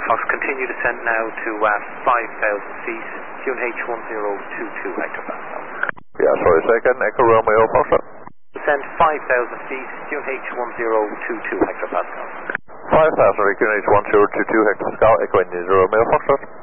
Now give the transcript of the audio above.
Fox, continue to send now to 5,000 feet, QNH 1022 hectopascal. Yeah, sorry, second, Echo Romeo Foxtrot. Send 5,000 feet, QNH 1022 hectopascal. 5,000 feet, QNH 1022 hectopascal, Echo India Romeo Foxtrot.